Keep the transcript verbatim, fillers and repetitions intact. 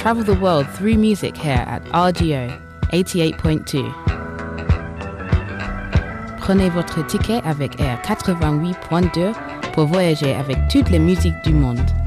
travel the world through music here at R G O eighty-eight point two. Prenez votre ticket avec Air quatre-vingt-huit point deux pour voyager avec toutes les musiques du monde.